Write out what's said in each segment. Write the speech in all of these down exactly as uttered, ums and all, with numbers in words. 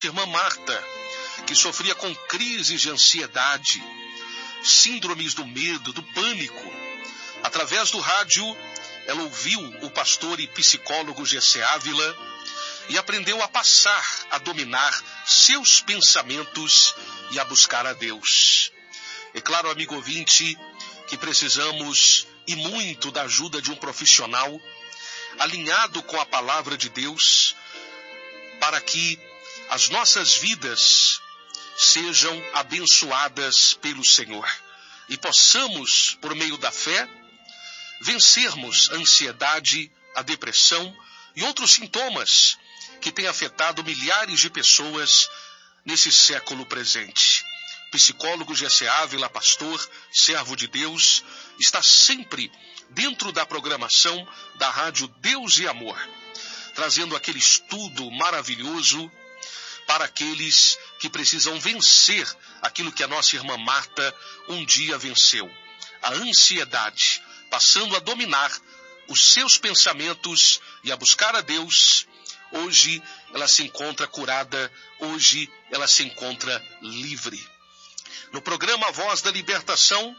irmã Marta, que sofria com crises de ansiedade, síndromes do medo, do pânico. Através do rádio, ela ouviu o pastor e psicólogo Gessé Ávila e aprendeu a passar, a dominar seus pensamentos e a buscar a Deus. É claro, amigo ouvinte, que precisamos e muito da ajuda de um profissional alinhado com a palavra de Deus para que as nossas vidas sejam abençoadas pelo Senhor e possamos, por meio da fé, vencermos a ansiedade, a depressão e outros sintomas que têm afetado milhares de pessoas nesse século presente. Psicólogo Gessé Ávila, pastor, servo de Deus, está sempre dentro da programação da Rádio Deus e Amor, trazendo aquele estudo maravilhoso para aqueles que precisam vencer aquilo que a nossa irmã Marta um dia venceu, a ansiedade, passando a dominar os seus pensamentos e a buscar a Deus. Hoje ela se encontra curada, hoje ela se encontra livre. No programa Voz da Libertação,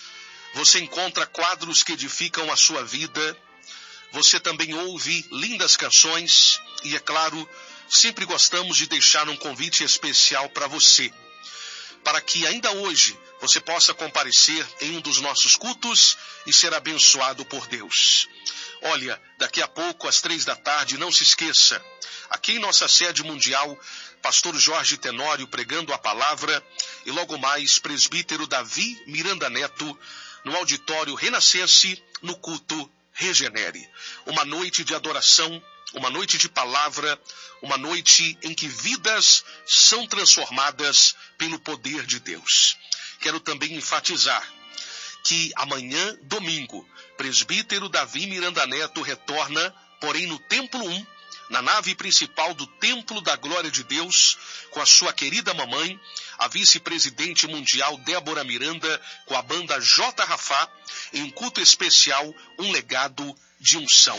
você encontra quadros que edificam a sua vida, você também ouve lindas canções e, é claro, sempre gostamos de deixar um convite especial para você, para que ainda hoje você possa comparecer em um dos nossos cultos e ser abençoado por Deus. Olha, daqui a pouco, às três da tarde, não se esqueça, aqui em nossa sede mundial, pastor Jorge Tenório pregando a palavra e logo mais, presbítero Davi Miranda Neto, no auditório Renascense, no culto Regenere. Uma noite de adoração, uma noite de palavra, uma noite em que vidas são transformadas pelo poder de Deus. Quero também enfatizar que amanhã, domingo, presbítero Davi Miranda Neto retorna, porém no Templo um, na nave principal do Templo da Glória de Deus, com a sua querida mamãe, a vice-presidente mundial Débora Miranda, com a banda J. Rafá, em um culto especial, um legado de unção.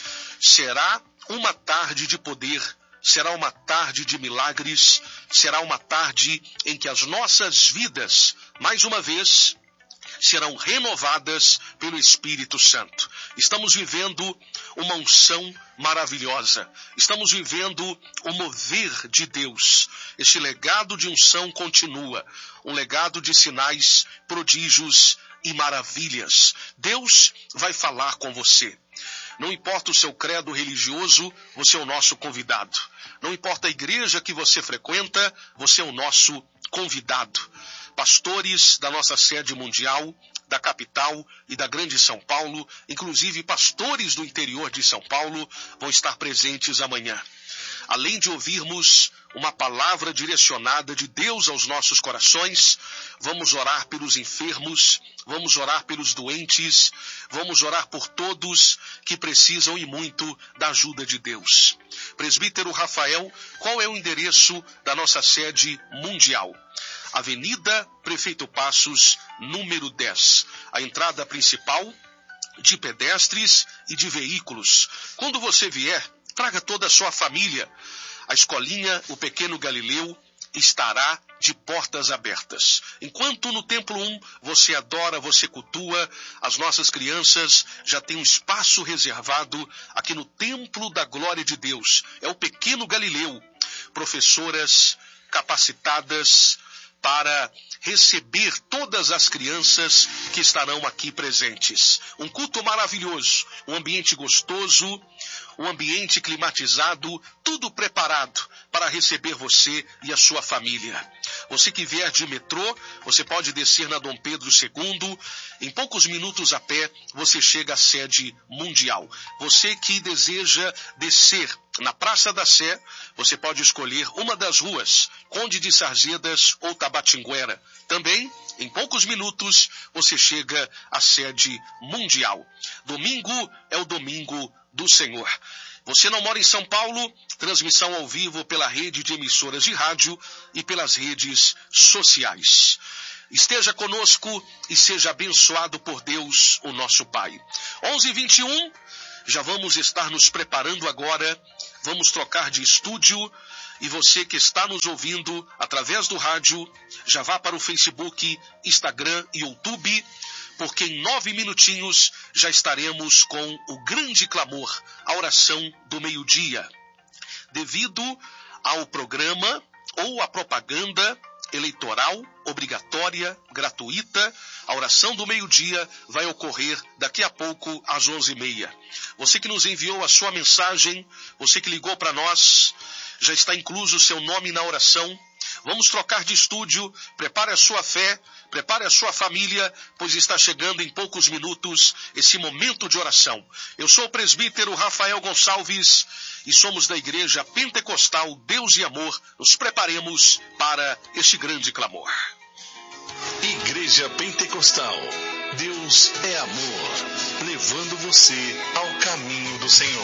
Será uma tarde de poder, será uma tarde de milagres, será uma tarde em que as nossas vidas, mais uma vez, serão renovadas pelo Espírito Santo. Estamos vivendo uma unção maravilhosa. Estamos vivendo o mover de Deus. Este legado de unção continua. Um legado de sinais, prodígios e maravilhas. Deus vai falar com você. Não importa o seu credo religioso, você é o nosso convidado. Não importa a igreja que você frequenta, você é o nosso convidado. Pastores da nossa sede mundial, da capital e da grande São Paulo, inclusive pastores do interior de São Paulo, vão estar presentes amanhã. Além de ouvirmos uma palavra direcionada de Deus aos nossos corações, vamos orar pelos enfermos, vamos orar pelos doentes, vamos orar por todos que precisam e muito da ajuda de Deus. Presbítero Rafael, qual é o endereço da nossa sede mundial? Avenida Prefeito Passos, número dez. A entrada principal de pedestres e de veículos. Quando você vier, traga toda a sua família. A escolinha, o Pequeno Galileu, estará de portas abertas. Enquanto no Templo um você adora, você cultua, as nossas crianças já têm um espaço reservado aqui no Templo da Glória de Deus. É o Pequeno Galileu. Professoras capacitadas para receber todas as crianças que estarão aqui presentes. Um culto maravilhoso, um ambiente gostoso, um ambiente climatizado, tudo preparado para receber você e a sua família. Você que vier de metrô, você pode descer na Dom Pedro segundo, em poucos minutos a pé você chega à sede mundial. Você que deseja descer na Praça da Sé, você pode escolher uma das ruas, Conde de Sarzedas ou Tabatinguera. Também, em poucos minutos, você chega à sede mundial. Domingo é o domingo do Senhor. Você não mora em São Paulo? Transmissão ao vivo pela rede de emissoras de rádio e pelas redes sociais. Esteja conosco e seja abençoado por Deus, o nosso Pai. onze e vinte e um, já vamos estar nos preparando agora, vamos trocar de estúdio e você que está nos ouvindo através do rádio, já vá para o Facebook, Instagram e YouTube, porque em nove minutinhos já estaremos com o grande clamor, a oração do meio-dia. Devido ao programa ou à propaganda eleitoral, obrigatória, gratuita, a oração do meio-dia vai ocorrer daqui a pouco às onze e meia. Você que nos enviou a sua mensagem, você que ligou para nós, já está incluso o seu nome na oração. Vamos trocar de estúdio, prepare a sua fé, prepare a sua família, pois está chegando em poucos minutos esse momento de oração. Eu sou o presbítero Rafael Gonçalves e somos da Igreja Pentecostal Deus e Amor. Nos preparemos para este grande clamor. Igreja Pentecostal, Deus é amor, levando você ao caminho do Senhor.